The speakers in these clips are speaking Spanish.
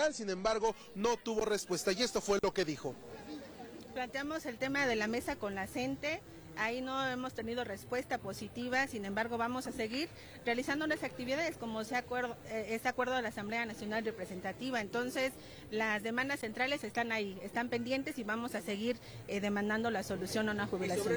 general, sin embargo, no tuvo respuesta y esto fue lo que dijo. Planteamos el tema de la mesa con la CENTE, ahí no hemos tenido respuesta positiva, sin embargo vamos a seguir realizando las actividades como es acuerdo de la Asamblea Nacional Representativa, entonces las demandas centrales están ahí, están pendientes y vamos a seguir demandando la solución a una jubilación.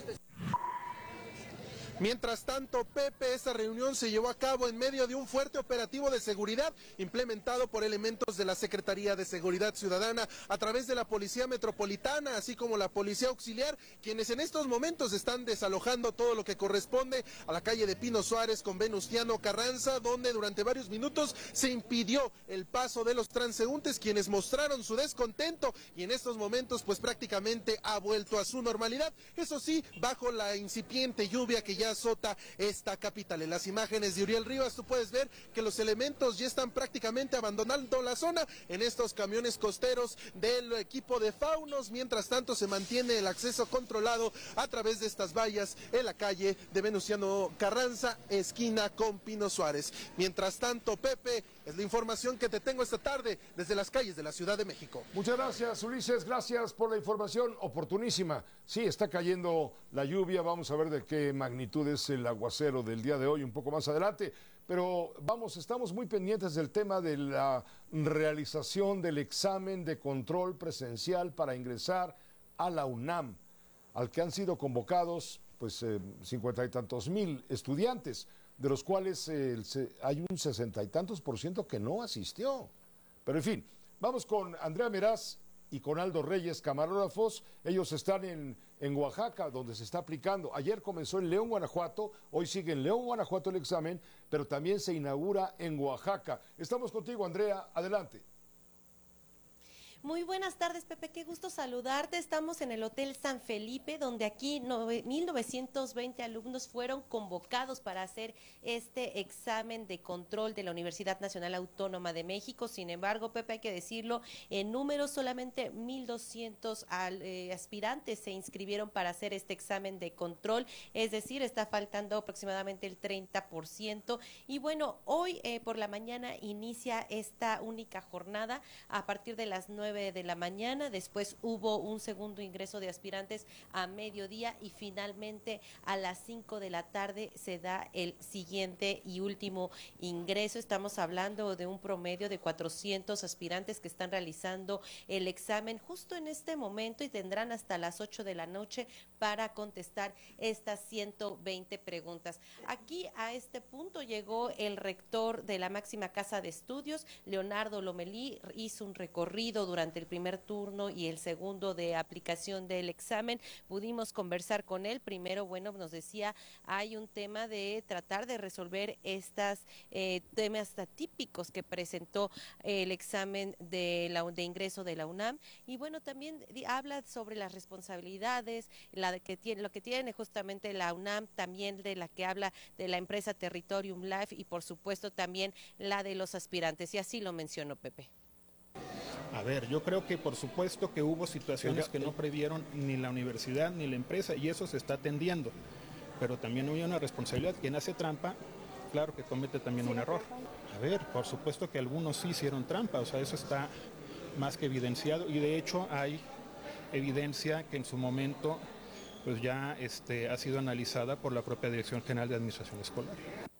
Mientras tanto, Pepe, esta reunión se llevó a cabo en medio de un fuerte operativo de seguridad implementado por elementos de la Secretaría de Seguridad Ciudadana a través de la Policía Metropolitana, así como la Policía Auxiliar, quienes en estos momentos están desalojando todo lo que corresponde a la calle de Pino Suárez con Venustiano Carranza, donde durante varios minutos se impidió el paso de los transeúntes, quienes mostraron su descontento y en estos momentos pues prácticamente ha vuelto a su normalidad, eso sí, bajo la incipiente lluvia que ya azota esta capital. En las imágenes de Uriel Rivas tú puedes ver que los elementos ya están prácticamente abandonando la zona en estos camiones costeros del equipo de Faunos. Mientras tanto se mantiene el acceso controlado a través de estas vallas en la calle de Venustiano Carranza, esquina con Pino Suárez. Mientras tanto, Pepe, es la información que te tengo esta tarde desde las calles de la Ciudad de México. Muchas gracias, Ulises, gracias por la información oportunísima. Sí, está cayendo la lluvia, vamos a ver de qué magnitud es el aguacero del día de hoy, un poco más adelante, pero estamos muy pendientes del tema de la realización del examen de control presencial para ingresar a la UNAM, al que han sido convocados pues 50 y tantos mil estudiantes, de los cuales hay un 60 y tantos % que no asistió. Pero en fin, vamos con Andrea Meraz y con Aldo Reyes, camarógrafos. Ellos están en Oaxaca, donde se está aplicando. Ayer comenzó en León, Guanajuato, hoy sigue en León, Guanajuato el examen, pero también se inaugura en Oaxaca. Estamos contigo, Andrea, adelante. Muy buenas tardes, Pepe, qué gusto saludarte. Estamos en el Hotel San Felipe, donde aquí 1,920 alumnos fueron convocados para hacer este examen de control de la Universidad Nacional Autónoma de México. Sin embargo, Pepe, hay que decirlo, en números solamente 1,200 aspirantes se inscribieron para hacer este examen de control, es decir, está faltando aproximadamente el 30%. Y bueno, hoy por la mañana inicia esta única jornada a partir de las 9 de la mañana, después hubo un segundo ingreso de aspirantes a mediodía y finalmente a las 5 de la tarde se da el siguiente y último ingreso. Estamos hablando de un promedio de 400 aspirantes que están realizando el examen justo en este momento y tendrán hasta las 8 de la noche para contestar estas 120 preguntas. Aquí a este punto llegó el rector de la máxima casa de estudios, Leonardo Lomelí, hizo un recorrido durante el primer turno y el segundo de aplicación del examen. Pudimos conversar con él. Primero, bueno, nos decía, hay un tema de tratar de resolver estos temas atípicos que presentó el examen de ingreso de la UNAM. Y bueno, también habla sobre las responsabilidades, lo que tiene justamente la UNAM, también de la que habla de la empresa Territorium Life y por supuesto también la de los aspirantes. Y así lo mencionó Pepe. A ver, yo creo que por supuesto que hubo situaciones que no previeron ni la universidad ni la empresa y eso se está atendiendo, pero también hay una responsabilidad. Quien hace trampa, claro que comete también un error. A ver, por supuesto que algunos sí hicieron trampa, o sea, eso está más que evidenciado y de hecho hay evidencia que en su momento pues ya ha sido analizada por la propia Dirección General de Administración Escolar.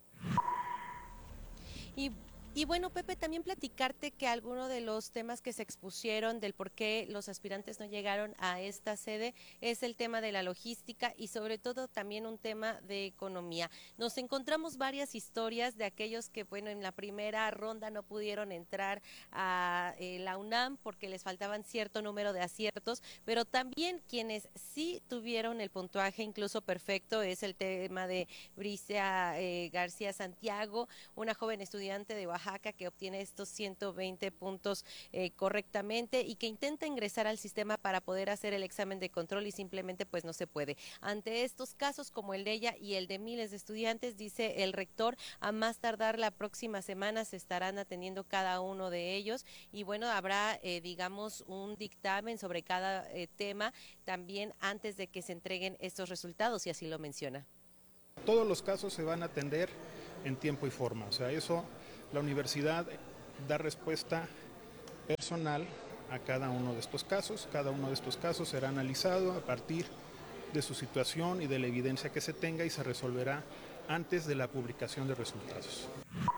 Y bueno, Pepe, también platicarte que alguno de los temas que se expusieron del por qué los aspirantes no llegaron a esta sede es el tema de la logística y sobre todo también un tema de economía. Nos encontramos varias historias de aquellos que, bueno, en la primera ronda no pudieron entrar a la UNAM porque les faltaban cierto número de aciertos, pero también quienes sí tuvieron el puntaje incluso perfecto es el tema de Bricia García Santiago, una joven estudiante de Oaxaca que obtiene estos 120 puntos correctamente y que intenta ingresar al sistema para poder hacer el examen de control y simplemente pues no se puede. Ante estos casos como el de ella y el de miles de estudiantes, dice el rector, a más tardar la próxima semana se estarán atendiendo cada uno de ellos y bueno, habrá digamos un dictamen sobre cada tema también antes de que se entreguen estos resultados y así lo menciona. Todos los casos se van a atender en tiempo y forma, o sea, eso la universidad da respuesta personal a cada uno de estos casos. Cada uno de estos casos será analizado a partir de su situación y de la evidencia que se tenga y se resolverá antes de la publicación de resultados.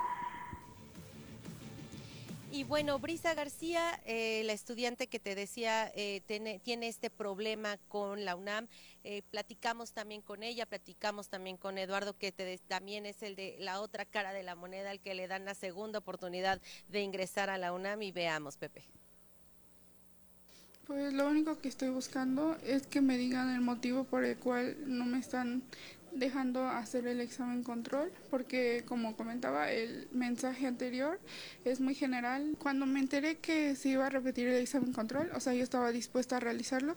Y bueno, Brisa García, la estudiante que te decía, tiene este problema con la UNAM. Platicamos también con ella, platicamos también con Eduardo, que también es el de la otra cara de la moneda, al que le dan la segunda oportunidad de ingresar a la UNAM. Y veamos, Pepe. Pues lo único que estoy buscando es que me digan el motivo por el cual no me están dejando hacer el examen control, porque como comentaba, el mensaje anterior es muy general. Cuando me enteré que se iba a repetir el examen control, o sea, yo estaba dispuesta a realizarlo.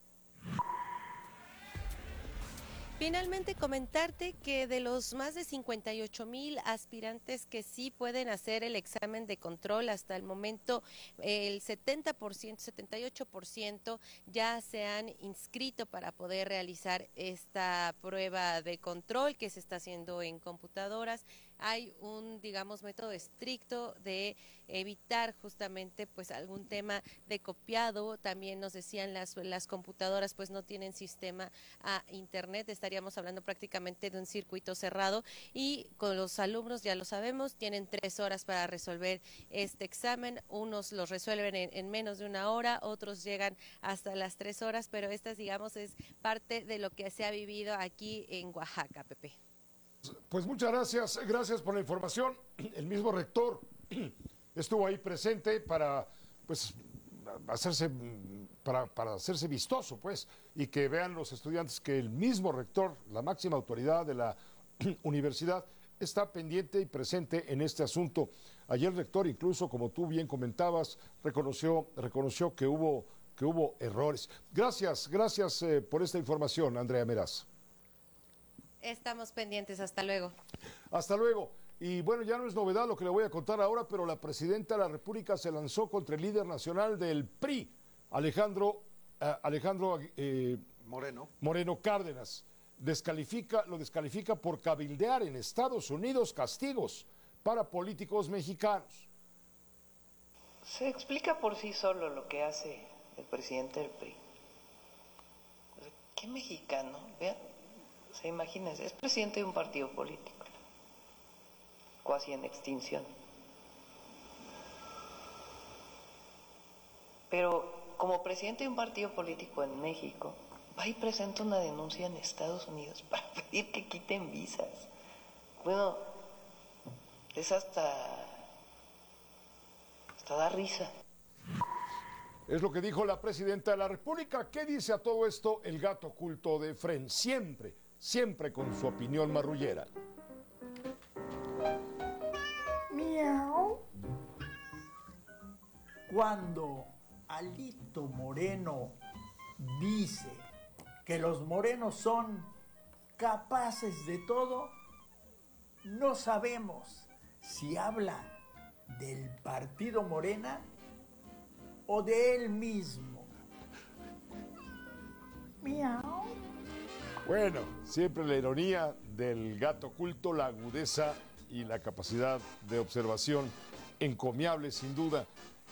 Finalmente comentarte que de los más de 58,000 aspirantes que sí pueden hacer el examen de control, hasta el momento el 70%, 78% ya se han inscrito para poder realizar esta prueba de control que se está haciendo en computadoras. Hay un, digamos, método estricto de evitar justamente pues algún tema de copiado. También nos decían las computadoras pues no tienen sistema a internet, estaríamos hablando prácticamente de un circuito cerrado, y con los alumnos, ya lo sabemos, tienen 3 horas para resolver este examen. Unos los resuelven en menos de 1 hora, otros llegan hasta las 3 horas, pero esta, digamos, es parte de lo que se ha vivido aquí en Oaxaca, Pepe. Pues muchas gracias por la información. El mismo rector estuvo ahí presente para pues hacerse vistoso, pues, y que vean los estudiantes que el mismo rector, la máxima autoridad de la universidad, está pendiente y presente en este asunto. Ayer el rector, incluso, como tú bien comentabas, reconoció que hubo errores. Gracias por esta información, Andrea Meraz. Estamos pendientes, hasta luego. Hasta luego. Y bueno, ya no es novedad lo que le voy a contar ahora, pero la presidenta de la República se lanzó contra el líder nacional del PRI, Alejandro Moreno Cárdenas. Lo descalifica por cabildear en Estados Unidos castigos para políticos mexicanos. Se explica por sí solo lo que hace el presidente del PRI. ¿Qué mexicano? Vean. O sea, imagínense, es presidente de un partido político, casi en extinción. Pero como presidente de un partido político en México, va y presenta una denuncia en Estados Unidos para pedir que quiten visas. Bueno, es hasta da risa. Es lo que dijo la presidenta de la República. ¿Qué dice a todo esto el gato oculto de Fren? Siempre con su opinión marrullera. Miau. Cuando Alito Moreno dice que los morenos son capaces de todo, no sabemos si habla del partido Morena o de él mismo. Miau. Bueno, siempre la ironía del gato oculto, la agudeza y la capacidad de observación encomiable, sin duda.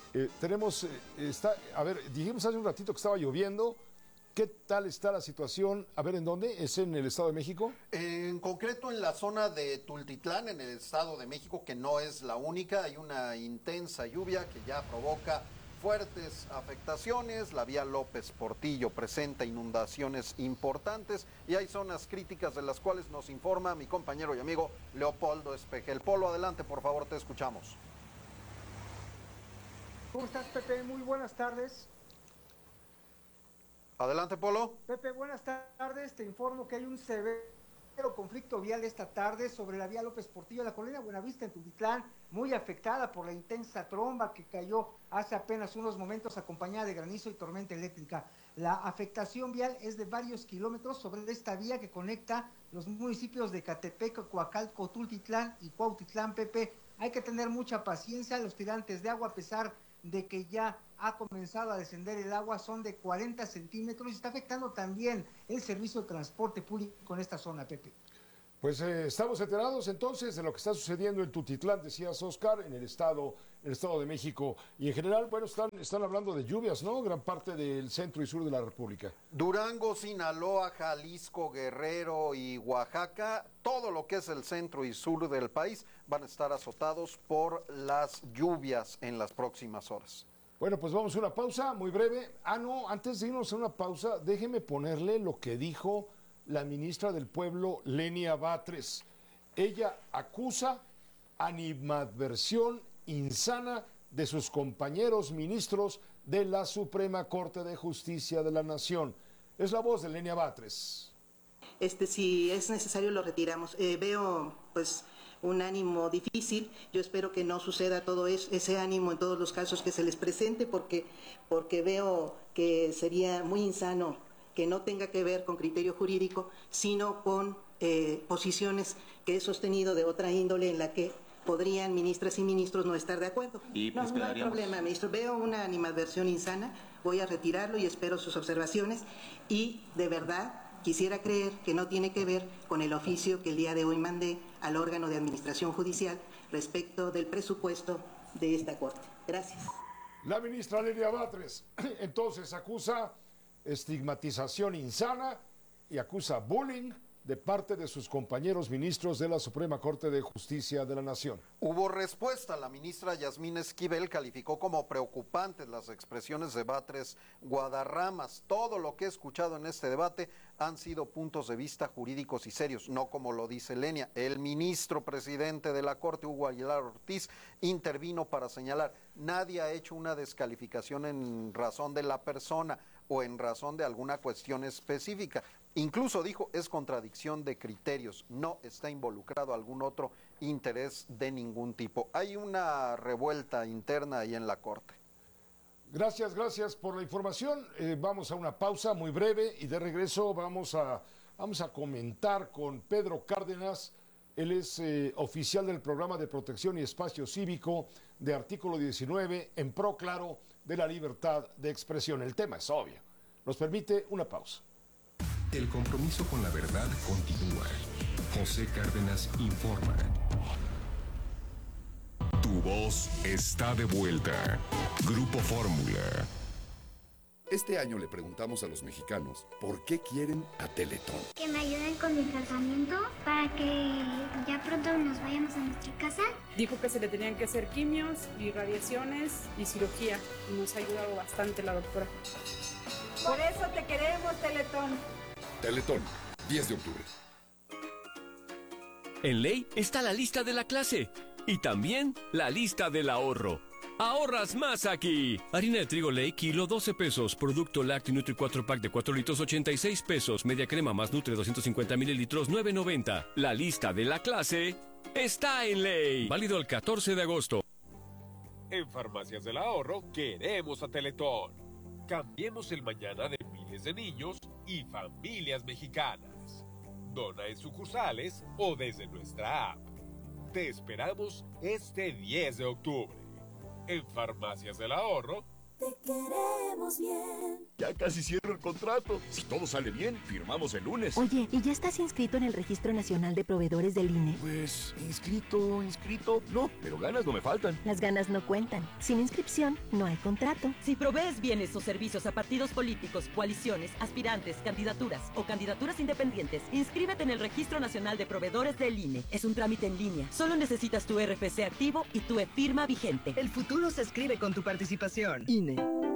Dijimos hace un ratito que estaba lloviendo. ¿Qué tal está la situación? A ver, ¿en dónde? ¿Es en el Estado de México? En concreto en la zona de Tultitlán, en el Estado de México, que no es la única. Hay una intensa lluvia que ya provoca fuertes afectaciones. La vía López Portillo presenta inundaciones importantes y hay zonas críticas de las cuales nos informa mi compañero y amigo Leopoldo Espejel. Polo, adelante, por favor, te escuchamos. ¿Cómo estás, Pepe? Muy buenas tardes. Adelante, Polo. Pepe, buenas tardes. Te informo que hay un severo conflicto vial esta tarde sobre la vía López Portillo, la colonia Buenavista en Tultitlán, muy afectada por la intensa tromba que cayó hace apenas unos momentos, acompañada de granizo y tormenta eléctrica. La afectación vial es de varios kilómetros sobre esta vía que conecta los municipios de Catepec, Coacalco, Tultitlán y Cuautitlán. Pepe, hay que tener mucha paciencia. Los tirantes de agua, a pesar de que ya ha comenzado a descender el agua, son de 40 centímetros y está afectando también el servicio de transporte público en esta zona, Pepe. Pues estamos enterados entonces de lo que está sucediendo en Tultitlán, decías Oscar, en el Estado de México. Y en general, bueno, están hablando de lluvias, ¿no? Gran parte del centro y sur de la República. Durango, Sinaloa, Jalisco, Guerrero y Oaxaca, todo lo que es el centro y sur del país van a estar azotados por las lluvias en las próximas horas. Bueno, pues vamos a una pausa muy breve. No, antes de irnos a una pausa, déjeme ponerle lo que dijo la ministra del Pueblo, Lenia Batres. Ella acusa animadversión insana de sus compañeros ministros de la Suprema Corte de Justicia de la Nación. Es la voz de Lenia Batres. Si es necesario lo retiramos. Veo pues un ánimo difícil. Yo espero que no suceda todo ese ánimo en todos los casos que se les presente, porque veo que sería muy insano que no tenga que ver con criterio jurídico, sino con posiciones que he sostenido de otra índole en la que podrían ministras y ministros no estar de acuerdo. Y pues no hay problema, ministro. Veo una animadversión insana, voy a retirarlo y espero sus observaciones. Y de verdad quisiera creer que no tiene que ver con el oficio que el día de hoy mandé al órgano de administración judicial respecto del presupuesto de esta Corte. Gracias. La ministra Lenia Batres entonces acusa estigmatización insana y acusa bullying de parte de sus compañeros ministros de la Suprema Corte de Justicia de la Nación. Hubo respuesta. La ministra Yasmín Esquivel calificó como preocupantes las expresiones de Batres Guadarramas. Todo lo que he escuchado en este debate han sido puntos de vista jurídicos y serios, no como lo dice Lenia. El ministro presidente de la Corte, Hugo Aguilar Ortiz, intervino para señalar: nadie ha hecho una descalificación en razón de la persona o en razón de alguna cuestión específica. Incluso dijo, es contradicción de criterios, no está involucrado algún otro interés de ningún tipo. Hay una revuelta interna ahí en la Corte. Gracias por la información. Vamos a una pausa muy breve y de regreso vamos a comentar con Pedro Cárdenas. Él es oficial del Programa de Protección y Espacio Cívico de Artículo 19, en pro, claro, de la libertad de expresión. El tema es obvio. Nos permite una pausa. El compromiso con la verdad continúa. José Cárdenas informa. Tu voz está de vuelta. Grupo Fórmula. Este año le preguntamos a los mexicanos por qué quieren a Teletón. Que me ayuden con mi tratamiento para que ya pronto nos vayamos a nuestra casa. Dijo que se le tenían que hacer quimios y radiaciones y cirugía. Y nos ha ayudado bastante la doctora. Por eso te queremos, Teletón. Teletón, 10 de octubre. En Ley está la lista de la clase y también la lista del ahorro. ¡Ahorras más aquí! Harina de trigo Ley, kilo, 12 pesos. Producto Lácteo Nutri 4 Pack de 4 litros, 86 pesos. Media crema más Nutri 250 mililitros, 9.90. La lista de la clase está en Ley. Válido el 14 de agosto. En Farmacias del Ahorro queremos a Teletón. Cambiemos el mañana de miles de niños y familias mexicanas. Dona en sucursales o desde nuestra app. Te esperamos este 10 de octubre. En Farmacias del Ahorro. Te queremos bien. Ya casi cierro el contrato. Si todo sale bien, firmamos el lunes. Oye, ¿y ya estás inscrito en el Registro Nacional de Proveedores del INE? Pues, inscrito, no, pero ganas no me faltan. Las ganas no cuentan. Sin inscripción, no hay contrato. Si provees bienes o servicios a partidos políticos, coaliciones, aspirantes, candidaturas o candidaturas independientes, inscríbete en el Registro Nacional de Proveedores del INE. Es un trámite en línea. Solo necesitas tu RFC activo y tu e-firma vigente. El futuro se escribe con tu participación. INE.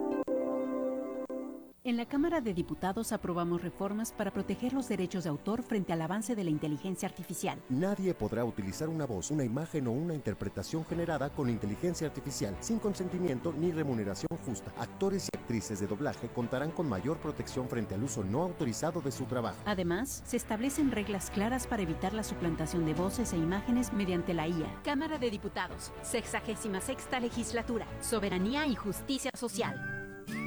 En la Cámara de Diputados aprobamos reformas para proteger los derechos de autor frente al avance de la inteligencia artificial. Nadie podrá utilizar una voz, una imagen o una interpretación generada con inteligencia artificial sin consentimiento ni remuneración justa. Actores y actrices de doblaje contarán con mayor protección frente al uso no autorizado de su trabajo. Además, se establecen reglas claras para evitar la suplantación de voces e imágenes mediante la IA. Cámara de Diputados, 66ª Legislatura, Soberanía y Justicia Social.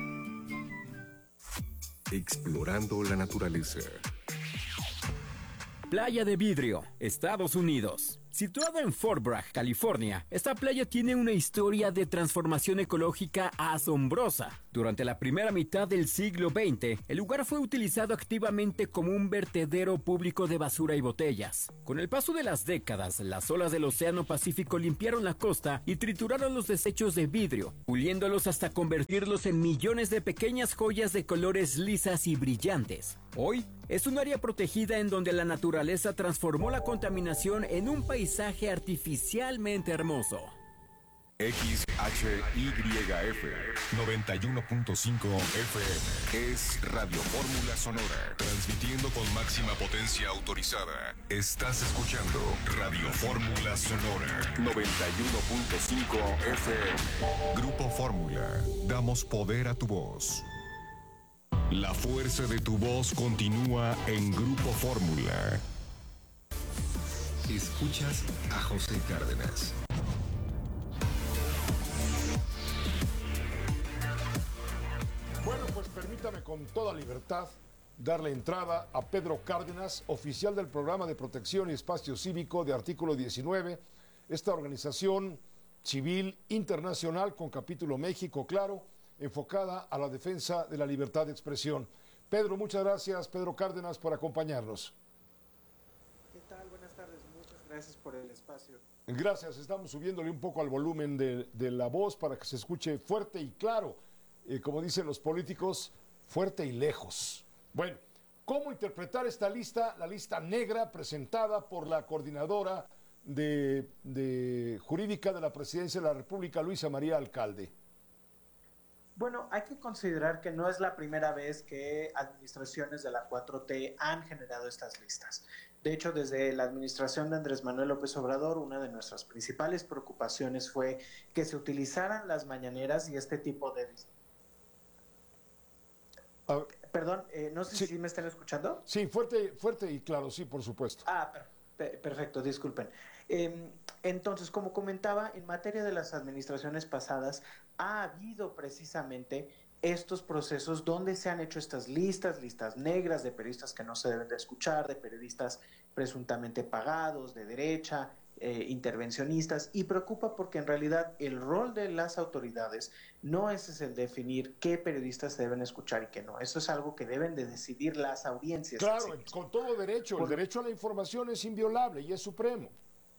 Explorando la naturaleza. Playa de Vidrio, Estados Unidos. Situada en Fort Bragg, California, esta playa tiene una historia de transformación ecológica asombrosa. Durante la primera mitad del siglo XX, el lugar fue utilizado activamente como un vertedero público de basura y botellas. Con el paso de las décadas, las olas del Océano Pacífico limpiaron la costa y trituraron los desechos de vidrio, puliéndolos hasta convertirlos en millones de pequeñas joyas de colores lisas y brillantes. Hoy, es un área protegida en donde la naturaleza transformó la contaminación en un paisaje artificialmente hermoso. XHYF 91.5 FM es Radio Fórmula Sonora, transmitiendo con máxima potencia autorizada. Estás escuchando Radio Fórmula Sonora 91.5 FM. Grupo Fórmula, damos poder a tu voz. La fuerza de tu voz continúa en Grupo Fórmula. Escuchas a José Cárdenas. Bueno, pues permítame con toda libertad darle entrada a Pedro Cárdenas, oficial del Programa de Protección y Espacio Cívico de Artículo 19, esta organización civil internacional con capítulo México, claro, enfocada a la defensa de la libertad de expresión. Pedro, muchas gracias, Pedro Cárdenas, por acompañarnos. ¿Qué tal? Buenas tardes, muchas gracias por el espacio. Gracias, estamos subiéndole un poco al volumen de la voz para que se escuche fuerte y claro, como dicen los políticos, fuerte y lejos. Bueno, ¿cómo interpretar esta lista, la lista negra presentada por la coordinadora de jurídica de la Presidencia de la República, Luisa María Alcalde? Bueno, hay que considerar que no es la primera vez que administraciones de la 4T han generado estas listas. De hecho, desde la administración de Andrés Manuel López Obrador, una de nuestras principales preocupaciones fue que se utilizaran las mañaneras y este tipo de... Perdón, no sé si me están escuchando. Sí, fuerte y claro, sí, por supuesto. Perfecto, disculpen. Entonces, como comentaba, en materia de las administraciones pasadas, ha habido precisamente estos procesos donde se han hecho estas listas negras de periodistas que no se deben de escuchar, de periodistas presuntamente pagados, de derecha, intervencionistas, y preocupa porque en realidad el rol de las autoridades no es el definir qué periodistas se deben escuchar y qué no. Eso es algo que deben de decidir las audiencias. Claro, con todo derecho. El derecho a la información es inviolable y es supremo.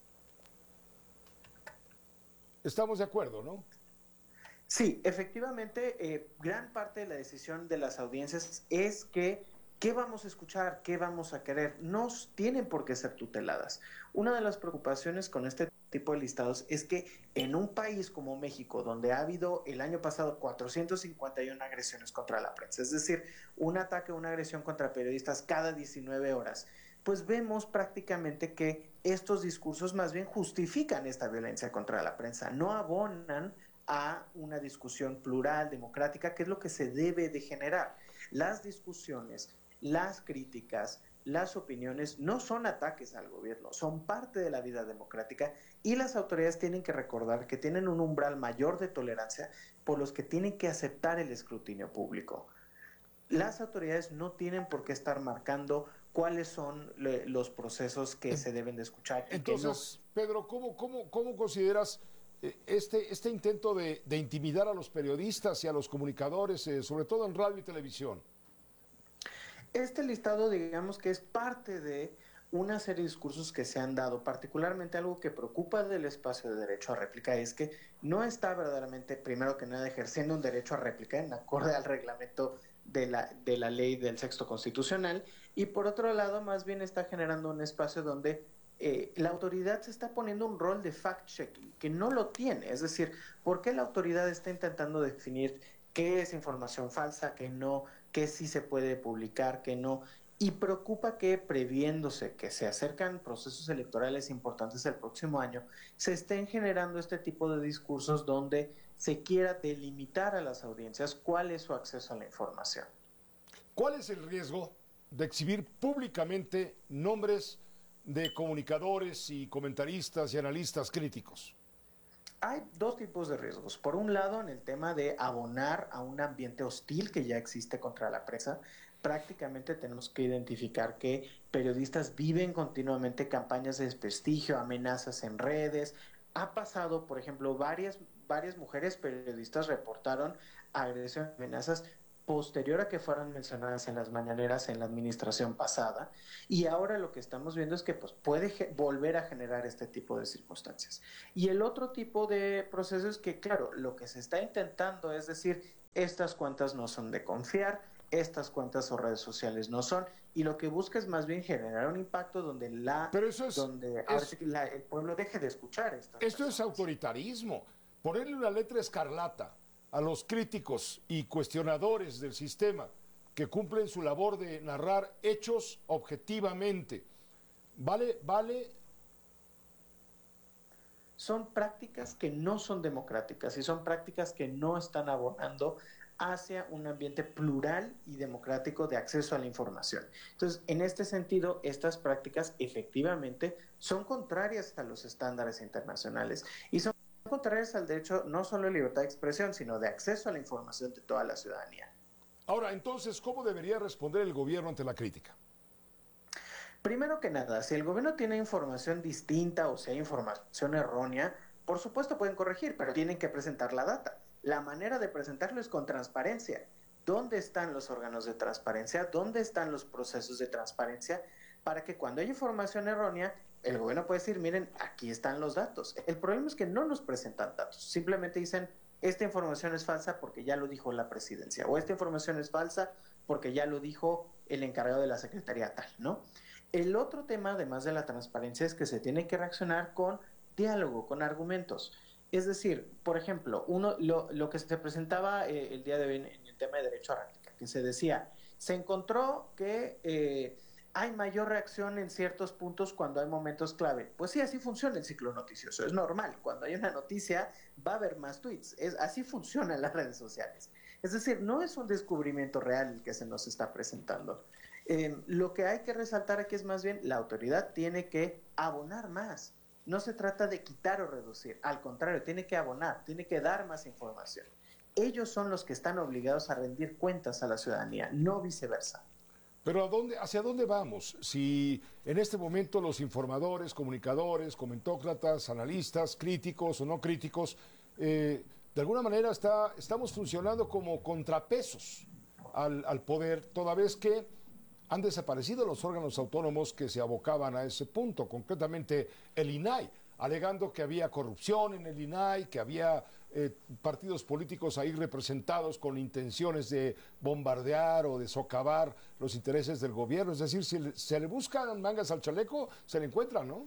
Estamos de acuerdo, ¿no? Sí, efectivamente, gran parte de la decisión de las audiencias es que ¿qué vamos a escuchar? ¿Qué vamos a querer? No tienen por qué ser tuteladas. Una de las preocupaciones con este tipo de listados es que en un país como México, donde ha habido el año pasado 451 agresiones contra la prensa, es decir, un ataque o una agresión contra periodistas cada 19 horas, pues vemos prácticamente que estos discursos más bien justifican esta violencia contra la prensa, no abonan a una discusión plural, democrática, que es lo que se debe de generar. Las discusiones, las críticas, las opiniones no son ataques al gobierno, son parte de la vida democrática y las autoridades tienen que recordar que tienen un umbral mayor de tolerancia por los que tienen que aceptar el escrutinio público. Las autoridades no tienen por qué estar marcando cuáles son los procesos que se deben de escuchar. Entonces, Pedro, ¿cómo consideras este intento de intimidar a los periodistas y a los comunicadores, sobre todo en radio y televisión? Este listado, digamos que es parte de una serie de discursos que se han dado, particularmente algo que preocupa del espacio de derecho a réplica es que no está verdaderamente, primero que nada, ejerciendo un derecho a réplica en acorde al reglamento de la ley del Sexto Constitucional, y por otro lado, más bien está generando un espacio donde la autoridad se está poniendo un rol de fact-checking, que no lo tiene. Es decir, ¿por qué la autoridad está intentando definir qué es información falsa, qué no, qué sí se puede publicar, qué no? Y preocupa que, previéndose que se acercan procesos electorales importantes el próximo año, se estén generando este tipo de discursos donde se quiera delimitar a las audiencias cuál es su acceso a la información. ¿Cuál es el riesgo de exhibir públicamente nombres de comunicadores y comentaristas y analistas críticos? Hay dos tipos de riesgos. Por un lado, en el tema de abonar a un ambiente hostil que ya existe contra la prensa, prácticamente tenemos que identificar que periodistas viven continuamente campañas de desprestigio, amenazas en redes. Ha pasado, por ejemplo, varias mujeres periodistas reportaron agresiones, amenazas posterior a que fueran mencionadas en las mañaneras en la administración pasada, y ahora lo que estamos viendo es que pues, puede volver a generar este tipo de circunstancias. Y el otro tipo de proceso es que, claro, lo que se está intentando es decir, estas cuentas no son de confiar, estas cuentas o redes sociales no son, y lo que busca es más bien generar un impacto donde el pueblo deje de escuchar esto. Esto es autoritarismo, ponerle una letra escarlata a los críticos y cuestionadores del sistema que cumplen su labor de narrar hechos objetivamente. ¿Vale? Son prácticas que no son democráticas y son prácticas que no están abonando hacia un ambiente plural y democrático de acceso a la información. Entonces, en este sentido, estas prácticas efectivamente son contrarias a los estándares internacionales y son contrarias al derecho no solo de libertad de expresión, sino de acceso a la información de toda la ciudadanía. Ahora, entonces, ¿cómo debería responder el gobierno ante la crítica? Primero que nada, si el gobierno tiene información distinta o si hay información errónea, por supuesto pueden corregir, pero tienen que presentar la data. La manera de presentarlo es con transparencia. ¿Dónde están los órganos de transparencia? ¿Dónde están los procesos de transparencia? Para que cuando hay información errónea, el gobierno puede decir, miren, aquí están los datos. El problema es que no nos presentan datos. Simplemente dicen, esta información es falsa porque ya lo dijo la presidencia. O esta información es falsa porque ya lo dijo el encargado de la secretaría tal, ¿no? El otro tema, además de la transparencia, es que se tiene que reaccionar con diálogo, con argumentos. Es decir, por ejemplo, lo que se presentaba el día de hoy en el tema de derecho a réplica, que se decía, se encontró que hay mayor reacción en ciertos puntos cuando hay momentos clave. Pues sí, así funciona el ciclo noticioso, es normal. Cuando hay una noticia va a haber más tweets, así funcionan las redes sociales. Es decir, no es un descubrimiento real el que se nos está presentando. Lo que hay que resaltar aquí es más bien la autoridad tiene que abonar más. No se trata de quitar o reducir, al contrario, tiene que abonar, tiene que dar más información. Ellos son los que están obligados a rendir cuentas a la ciudadanía, no viceversa. Pero ¿hacia dónde vamos? Si en este momento los informadores, comunicadores, comentócratas, analistas, críticos o no críticos, de alguna manera estamos funcionando como contrapesos al poder, toda vez que han desaparecido los órganos autónomos que se abocaban a ese punto, concretamente el INAI, alegando que había corrupción en el INAI, que había partidos políticos ahí representados con intenciones de bombardear o de socavar los intereses del gobierno. Es decir, si se le buscan mangas al chaleco, se le encuentran, ¿no?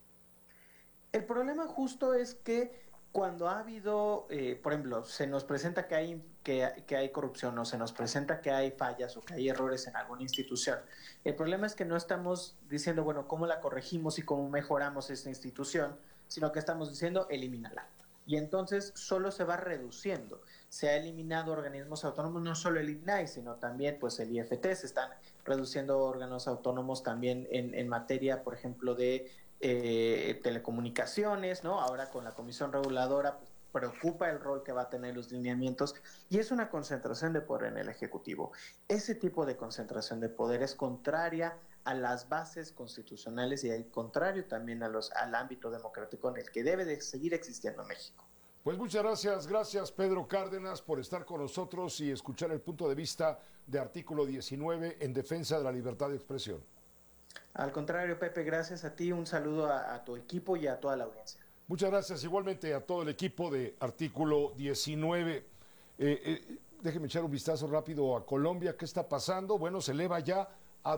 El problema justo es que cuando ha habido, por ejemplo, se nos presenta que hay corrupción o se nos presenta que hay fallas o que hay errores en alguna institución. El problema es que no estamos diciendo, bueno, cómo la corregimos y cómo mejoramos esta institución, sino que estamos diciendo, elimínala. Y entonces solo se va reduciendo. Se ha eliminado organismos autónomos, no solo el INAI, sino también pues el IFT. Se están reduciendo órganos autónomos también en materia, por ejemplo, de telecomunicaciones, ¿no? Ahora con la Comisión Reguladora pues, preocupa el rol que va a tener los lineamientos y es una concentración de poder en el Ejecutivo. Ese tipo de concentración de poder es contraria a las bases constitucionales y es contrario también al ámbito democrático en el que debe de seguir existiendo México. Pues muchas gracias Pedro Cárdenas por estar con nosotros y escuchar el punto de vista de Artículo 19 en defensa de la libertad de expresión. Al contrario, Pepe, gracias a ti, un saludo a tu equipo y a toda la audiencia. Muchas gracias igualmente a todo el equipo de Artículo 19. Déjeme echar un vistazo rápido a Colombia. ¿Qué está pasando? Bueno, se eleva ya a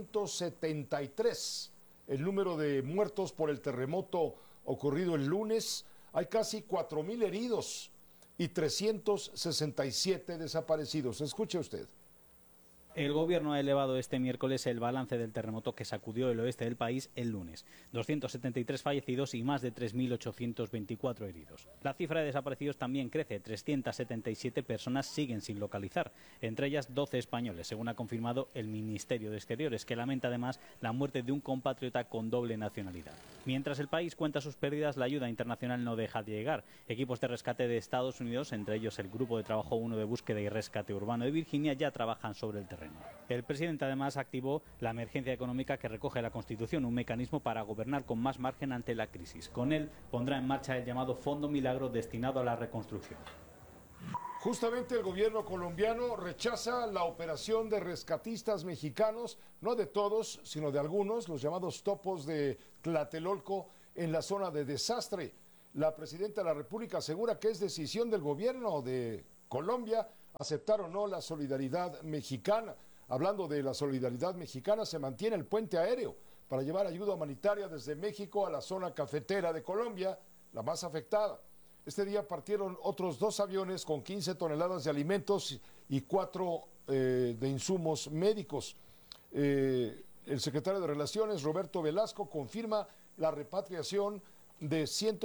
273 el número de muertos por el terremoto ocurrido el lunes. Hay casi 4,000 heridos y 367 desaparecidos. Escuche usted. El gobierno ha elevado este miércoles el balance del terremoto que sacudió el oeste del país el lunes. 273 fallecidos y más de 3.824 heridos. La cifra de desaparecidos también crece. 377 personas siguen sin localizar, entre ellas 12 españoles, según ha confirmado el Ministerio de Exteriores, que lamenta además la muerte de un compatriota con doble nacionalidad. Mientras el país cuenta sus pérdidas, la ayuda internacional no deja de llegar. Equipos de rescate de Estados Unidos, entre ellos el Grupo de Trabajo 1 de Búsqueda y Rescate Urbano de Virginia, ya trabajan sobre el terreno. terreno. El presidente además activó la emergencia económica que recoge la Constitución, un mecanismo para gobernar con más margen ante la crisis. Con él pondrá en marcha el llamado Fondo Milagro destinado a la reconstrucción. Justamente el gobierno colombiano rechaza la operación de rescatistas mexicanos, no de todos, sino de algunos, los llamados topos de Tlatelolco en la zona de desastre. La presidenta de la República asegura que es decisión del gobierno de Colombia aceptar o no la solidaridad mexicana. Hablando de la solidaridad mexicana, se mantiene el puente aéreo para llevar ayuda humanitaria desde México a la zona cafetera de Colombia, la más afectada. Este día partieron otros 2 aviones con 15 toneladas de alimentos y 4 de insumos médicos. El secretario de Relaciones, Roberto Velasco, confirma la repatriación de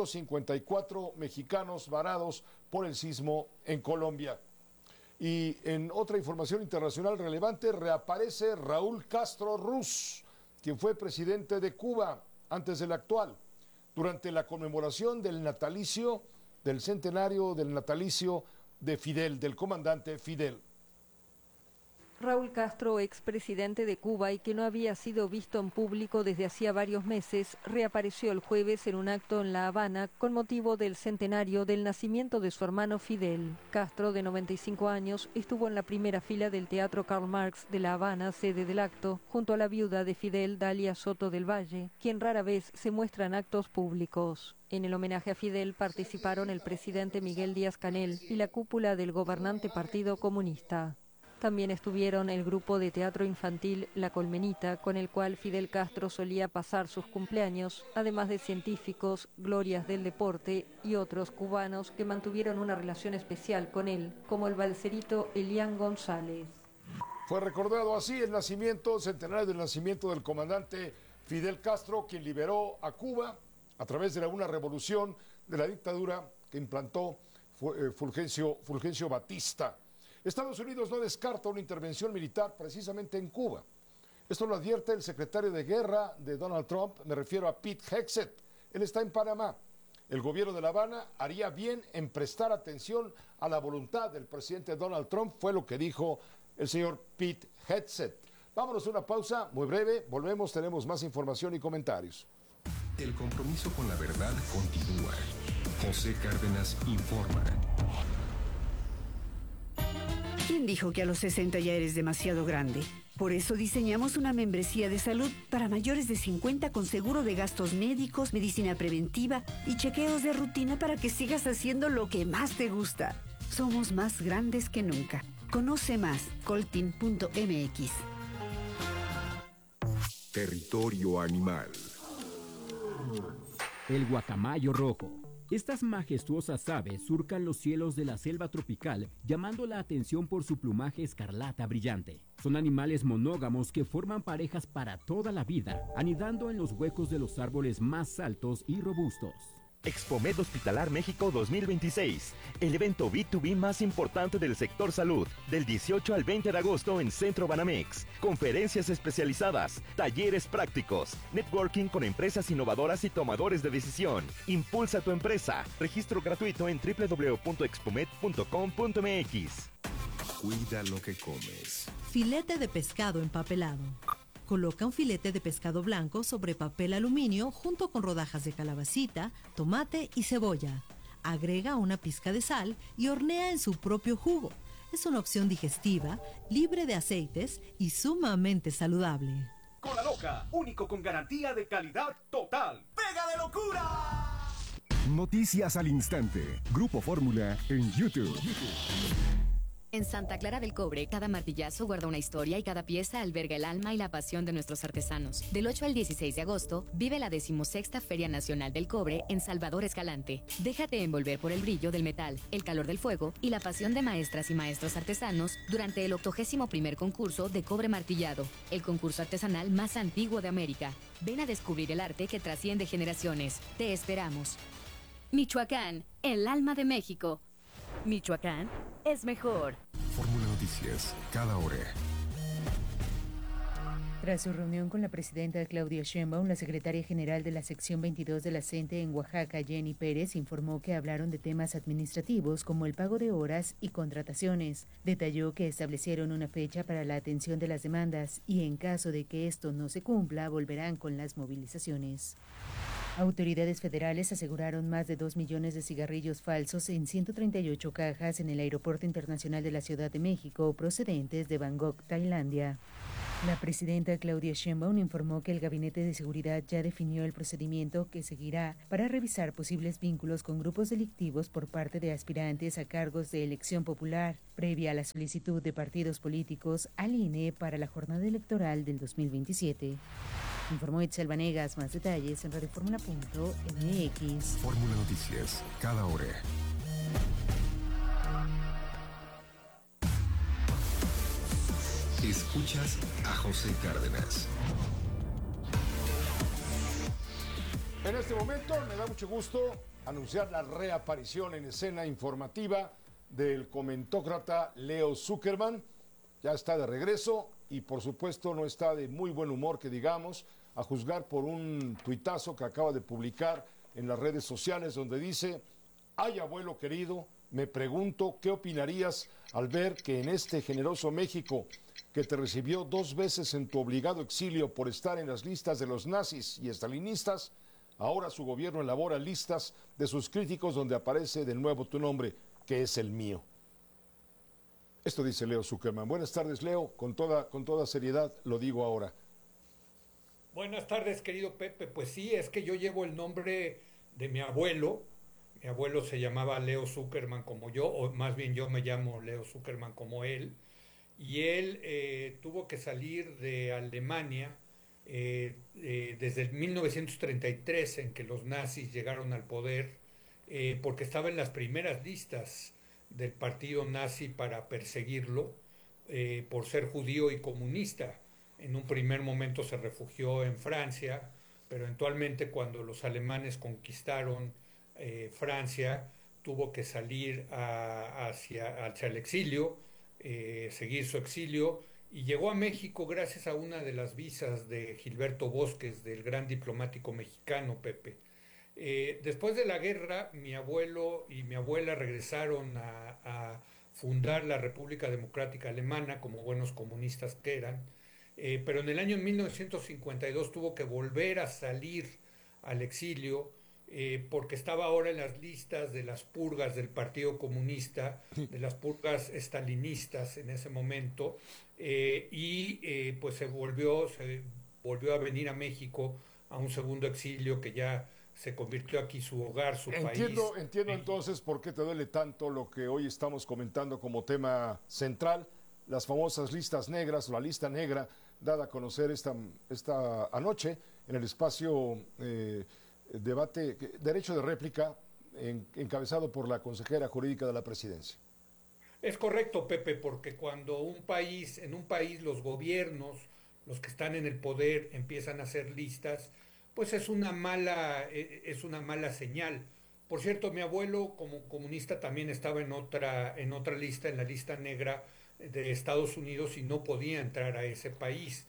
154 mexicanos varados por el sismo en Colombia. Y en otra información internacional relevante, reaparece Raúl Castro Ruz, quien fue presidente de Cuba antes del actual, durante la conmemoración del centenario del natalicio de Fidel, del comandante Fidel. Raúl Castro, expresidente de Cuba y que no había sido visto en público desde hacía varios meses, reapareció el jueves en un acto en La Habana con motivo del centenario del nacimiento de su hermano Fidel. Castro, de 95 años, estuvo en la primera fila del Teatro Karl Marx de La Habana, sede del acto, junto a la viuda de Fidel, Dalia Soto del Valle, quien rara vez se muestra en actos públicos. En el homenaje a Fidel participaron el presidente Miguel Díaz-Canel y la cúpula del gobernante Partido Comunista. También estuvieron el grupo de teatro infantil La Colmenita, con el cual Fidel Castro solía pasar sus cumpleaños, además de científicos, glorias del deporte y otros cubanos que mantuvieron una relación especial con él, como el balserito Elián González. Fue recordado así el centenario del nacimiento del comandante Fidel Castro, quien liberó a Cuba a través de una revolución de la dictadura que implantó Fulgencio Batista. Estados Unidos no descarta una intervención militar precisamente en Cuba. Esto lo advierte el secretario de Guerra de Donald Trump, me refiero a Pete Hegseth. Él está en Panamá. El gobierno de La Habana haría bien en prestar atención a la voluntad del presidente Donald Trump, fue lo que dijo el señor Pete Hegseth. Vámonos a una pausa muy breve, volvemos, tenemos más información y comentarios. El compromiso con la verdad continúa. José Cárdenas informa. ¿Quién dijo que a los 60 ya eres demasiado grande? Por eso diseñamos una membresía de salud para mayores de 50 con seguro de gastos médicos, medicina preventiva y chequeos de rutina para que sigas haciendo lo que más te gusta. Somos más grandes que nunca. Conoce más, coltin.mx. Territorio animal. El guacamayo rojo. Estas majestuosas aves surcan los cielos de la selva tropical, llamando la atención por su plumaje escarlata brillante. Son animales monógamos que forman parejas para toda la vida, anidando en los huecos de los árboles más altos y robustos. Expomed Hospitalar México 2026, el evento B2B más importante del sector salud, del 18 al 20 de agosto en Centro Banamex. Conferencias especializadas, talleres prácticos, networking con empresas innovadoras y tomadores de decisión. Impulsa tu empresa. Registro gratuito en www.expomed.com.mx. Cuida lo que comes. Filete de pescado empapelado. Coloca un filete de pescado blanco sobre papel aluminio junto con rodajas de calabacita, tomate y cebolla. Agrega una pizca de sal y hornea en su propio jugo. Es una opción digestiva, libre de aceites y sumamente saludable. Cola Loca, único con garantía de calidad total. ¡Pega de locura! Noticias al instante. Grupo Fórmula en YouTube. En Santa Clara del Cobre, cada martillazo guarda una historia y cada pieza alberga el alma y la pasión de nuestros artesanos. Del 8 al 16 de agosto, vive la 16ª Feria Nacional del Cobre en Salvador Escalante. Déjate envolver por el brillo del metal, el calor del fuego y la pasión de maestras y maestros artesanos durante el 81º concurso de cobre martillado, el concurso artesanal más antiguo de América. Ven a descubrir el arte que trasciende generaciones. Te esperamos. Michoacán, el alma de México. Michoacán es mejor. Fórmula Noticias, cada hora. Tras su reunión con la presidenta Claudia Sheinbaum, la secretaria general de la sección 22 de la CENTE en Oaxaca, Jenny Pérez, informó que hablaron de temas administrativos como el pago de horas y contrataciones. Detalló que establecieron una fecha para la atención de las demandas y en caso de que esto no se cumpla, volverán con las movilizaciones. Autoridades federales aseguraron más de 2 millones de cigarrillos falsos en 138 cajas en el Aeropuerto Internacional de la Ciudad de México, procedentes de Bangkok, Tailandia. La presidenta Claudia Sheinbaum informó que el Gabinete de Seguridad ya definió el procedimiento que seguirá para revisar posibles vínculos con grupos delictivos por parte de aspirantes a cargos de elección popular, previa a la solicitud de partidos políticos al INE para la jornada electoral del 2027. Informó Itzel Vanegas. Más detalles en radioformula.mx. Fórmula Noticias, cada hora. Escuchas a José Cárdenas. En este momento me da mucho gusto anunciar la reaparición en escena informativa del comentócrata Leo Zuckerman. Ya está de regreso y por supuesto no está de muy buen humor, que digamos, a juzgar por un tuitazo que acaba de publicar en las redes sociales donde dice: ay, abuelo querido, me pregunto qué opinarías al ver que en este generoso México, que te recibió 2 veces en tu obligado exilio por estar en las listas de los nazis y estalinistas, ahora su gobierno elabora listas de sus críticos donde aparece de nuevo tu nombre, que es el mío. Esto dice Leo Zuckerman. Buenas tardes, Leo. Con toda seriedad lo digo ahora. Buenas tardes, querido Pepe. Pues sí, es que yo llevo el nombre de mi abuelo. Mi abuelo se llamaba Leo Zuckerman como yo, o más bien yo me llamo Leo Zuckerman como él. Y él tuvo que salir de Alemania desde el 1933, en que los nazis llegaron al poder, porque estaba en las primeras listas del partido nazi para perseguirlo por ser judío y comunista. En un primer momento se refugió en Francia, pero eventualmente cuando los alemanes conquistaron Francia, tuvo que salir hacia el exilio, seguir su exilio, y llegó a México gracias a una de las visas de Gilberto Bosques, del gran diplomático mexicano, Pepe. Después de la guerra, mi abuelo y mi abuela regresaron a fundar la República Democrática Alemana, como buenos comunistas que eran, pero en el año 1952 tuvo que volver a salir al exilio, porque estaba ahora en las listas de las purgas del Partido Comunista, de las purgas estalinistas en ese momento, pues se volvió a venir a México a un segundo exilio que ya se convirtió aquí su hogar, su país. Entiendo entonces por qué te duele tanto lo que hoy estamos comentando como tema central, las famosas listas negras, o la lista negra dada a conocer esta anoche en el espacio debate, derecho de réplica, encabezado por la consejera jurídica de la presidencia. Es correcto, Pepe, porque cuando en un país los gobiernos, los que están en el poder, empiezan a hacer listas, pues es una mala señal. Por cierto, mi abuelo como comunista también estaba en otra lista, en la lista negra de Estados Unidos, y no podía entrar a ese país.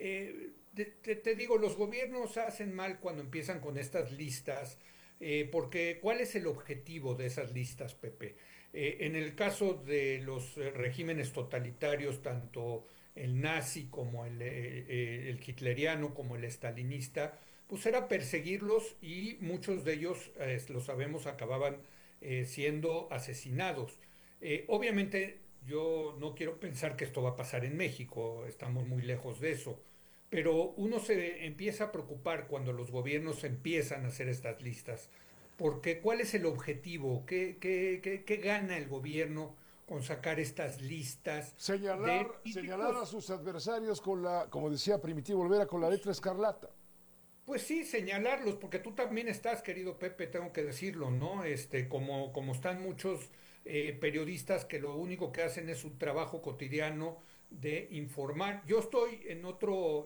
Te digo, los gobiernos hacen mal cuando empiezan con estas listas, porque ¿cuál es el objetivo de esas listas, Pepe? En el caso de los regímenes totalitarios, tanto el nazi como el hitleriano, como el estalinista, pues era perseguirlos, y muchos de ellos, lo sabemos, acababan siendo asesinados. Obviamente yo no quiero pensar que esto va a pasar en México, estamos muy lejos de eso, pero uno se empieza a preocupar cuando los gobiernos empiezan a hacer estas listas, porque ¿cuál es el objetivo? ¿Qué gana el gobierno con sacar estas listas? Señalar a sus adversarios como decía Primitivo Olvera, con la letra escarlata. Pues sí, señalarlos, porque tú también estás, querido Pepe, tengo que decirlo, ¿no? Como están muchos periodistas que lo único que hacen es su trabajo cotidiano de informar. Yo estoy en otro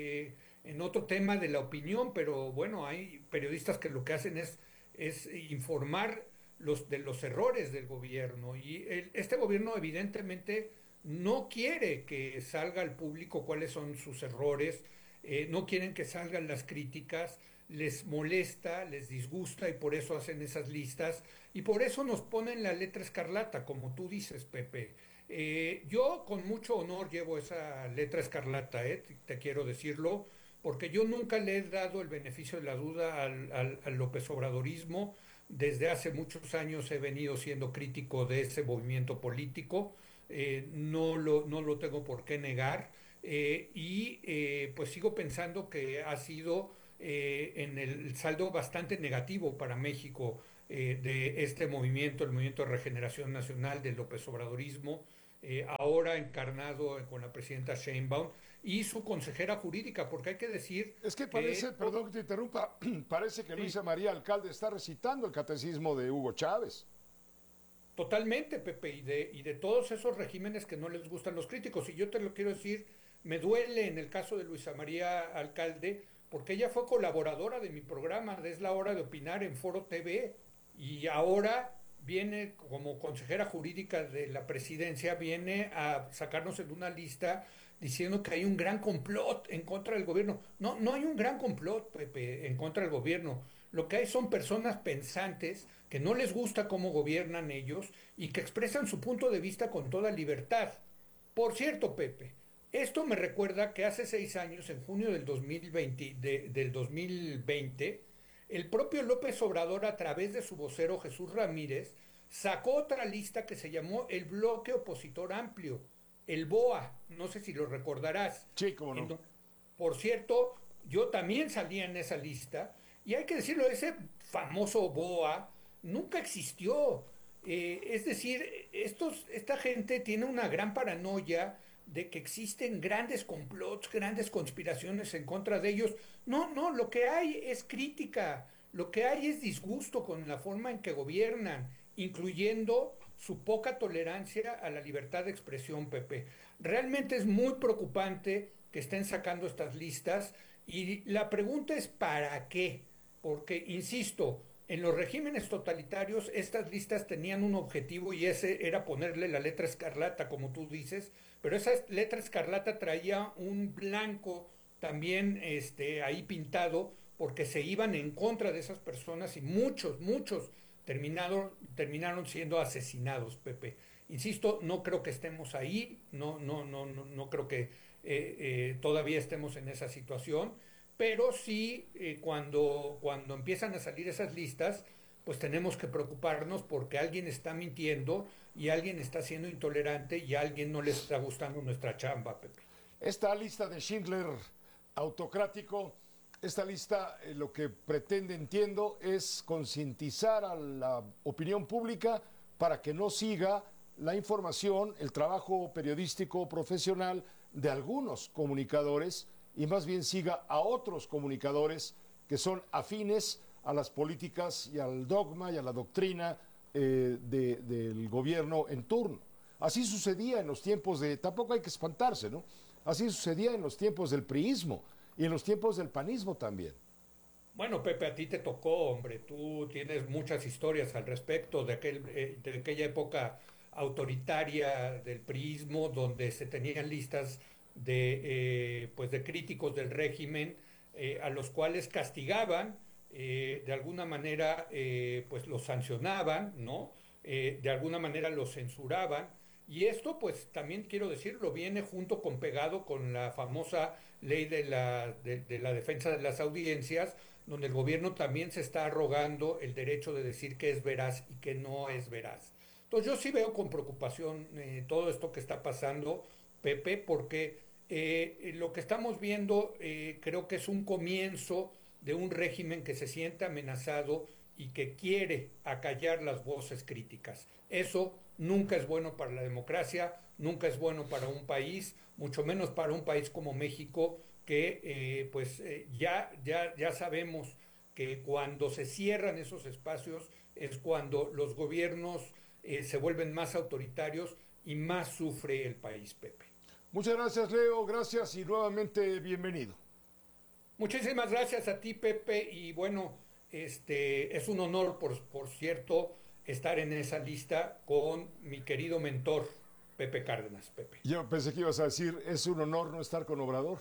tema de la opinión, pero bueno, hay periodistas que lo que hacen es informar de los errores del gobierno, y este gobierno evidentemente no quiere que salga al público cuáles son sus errores, no quieren que salgan las críticas, les molesta, les disgusta y por eso hacen esas listas y por eso nos ponen la letra escarlata, como tú dices, Pepe. Yo con mucho honor llevo esa letra escarlata, te quiero decirlo, porque yo nunca le he dado el beneficio de la duda al López Obradorismo. Desde hace muchos años he venido siendo crítico de ese movimiento político, no lo tengo por qué negar, pues sigo pensando que ha sido en el saldo bastante negativo para México de este movimiento, el Movimiento de Regeneración Nacional del López Obradorismo, ahora encarnado con la presidenta Sheinbaum y su consejera jurídica, porque hay que decir... Es que parece, perdón que te interrumpa, parece que Luisa María Alcalde está recitando el catecismo de Hugo Chávez. Totalmente, Pepe, y de todos esos regímenes que no les gustan los críticos. Y yo te lo quiero decir, me duele en el caso de Luisa María Alcalde, porque ella fue colaboradora de mi programa de Es la Hora de Opinar en Foro TV, y ahora viene como consejera jurídica de la presidencia, viene a sacarnos en una lista diciendo que hay un gran complot en contra del gobierno. No, no hay un gran complot, Pepe, en contra del gobierno. Lo que hay son personas pensantes que no les gusta cómo gobiernan ellos y que expresan su punto de vista con toda libertad. Por cierto, Pepe, esto me recuerda que hace 6 años, en junio del 2020, el propio López Obrador, a través de su vocero Jesús Ramírez, sacó otra lista que se llamó el Bloque Opositor Amplio, el BOA, no sé si lo recordarás. Sí, cómo no. Por cierto, yo también salía en esa lista, y hay que decirlo, ese famoso BOA nunca existió. Es decir, esta gente tiene una gran paranoia de que existen grandes complots, grandes conspiraciones en contra de ellos. No, lo que hay es crítica, lo que hay es disgusto con la forma en que gobiernan, incluyendo su poca tolerancia a la libertad de expresión, Pepe. Realmente es muy preocupante que estén sacando estas listas y la pregunta es ¿para qué? Porque, insisto, en los regímenes totalitarios estas listas tenían un objetivo y ese era ponerle la letra escarlata, como tú dices, pero esa letra escarlata traía un blanco también ahí pintado porque se iban en contra de esas personas y muchos terminaron siendo asesinados, Pepe. Insisto, no creo que estemos ahí, no creo que todavía estemos en esa situación, pero sí cuando empiezan a salir esas listas, pues tenemos que preocuparnos porque alguien está mintiendo y alguien está siendo intolerante y a alguien no le está gustando nuestra chamba, Pepe. Esta lista de Schindler autocrático, esta lista lo que pretende, entiendo, es concientizar a la opinión pública para que no siga la información, el trabajo periodístico profesional de algunos comunicadores y más bien siga a otros comunicadores que son afines a las políticas y al dogma y a la doctrina del gobierno en turno. Así sucedía en los tiempos tampoco hay que espantarse, ¿no? Así sucedía en los tiempos del priismo y en los tiempos del panismo también. Bueno, Pepe, a ti te tocó, hombre, tú tienes muchas historias al respecto de aquella época autoritaria del priismo, donde se tenían listas de críticos del régimen, a los cuales castigaban, de alguna manera pues los sancionaban, ¿no? De alguna manera los censuraban, y esto pues también quiero decirlo, viene pegado con la famosa ley de la defensa de las audiencias, donde el gobierno también se está arrogando el derecho de decir que es veraz y que no es veraz. Entonces yo sí veo con preocupación todo esto que está pasando, Pepe, porque lo que estamos viendo creo que es un comienzo de un régimen que se siente amenazado y que quiere acallar las voces críticas. Eso nunca es bueno para la democracia, nunca es bueno para un país, mucho menos para un país como México, que ya sabemos que cuando se cierran esos espacios es cuando los gobiernos se vuelven más autoritarios y más sufre el país, Pepe. Muchas gracias, Leo, gracias y nuevamente bienvenido. Muchísimas gracias a ti, Pepe, y bueno, es un honor, por cierto, estar en esa lista con mi querido mentor, Pepe Cárdenas, Pepe. Yo pensé que ibas a decir, es un honor no estar con Obrador.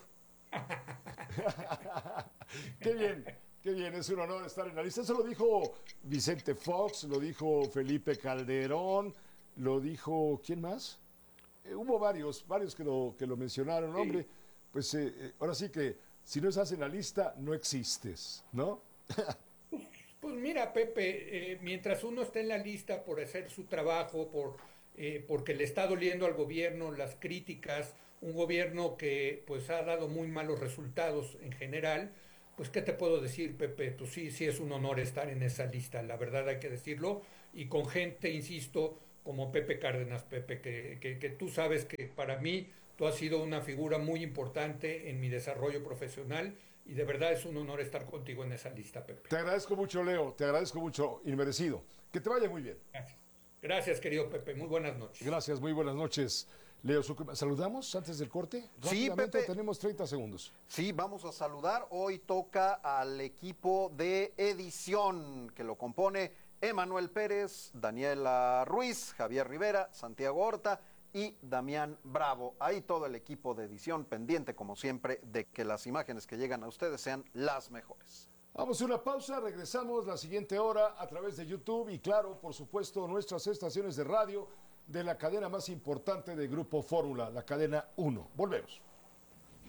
Qué bien, es un honor estar en la lista. Eso lo dijo Vicente Fox, lo dijo Felipe Calderón, lo dijo, ¿quién más? Hubo varios que lo mencionaron, sí. Hombre, pues ahora sí que si no estás en la lista, no existes, ¿no? Pues mira, Pepe, mientras uno está en la lista por hacer su trabajo, porque le está doliendo al gobierno las críticas, un gobierno que pues ha dado muy malos resultados en general, pues ¿qué te puedo decir, Pepe? Pues sí es un honor estar en esa lista, la verdad hay que decirlo, y con gente, insisto, como Pepe Cárdenas, Pepe, que tú sabes que para mí tú has sido una figura muy importante en mi desarrollo profesional, y de verdad es un honor estar contigo en esa lista, Pepe. Te agradezco mucho, Leo, te agradezco mucho, inmerecido. Que te vaya muy bien. Gracias, querido Pepe, muy buenas noches. Gracias, muy buenas noches. Leo Zuckerman, ¿saludamos antes del corte? Sí, Pepe. Tenemos 30 segundos. Sí, vamos a saludar. Hoy toca al equipo de edición que lo compone Emanuel Pérez, Daniela Ruiz, Javier Rivera, Santiago Horta y Damián Bravo. Ahí todo el equipo de edición pendiente, como siempre, de que las imágenes que llegan a ustedes sean las mejores. Vamos a una pausa, regresamos la siguiente hora a través de YouTube y claro, por supuesto, nuestras estaciones de radio de la cadena más importante de Grupo Fórmula, la cadena 1. Volvemos.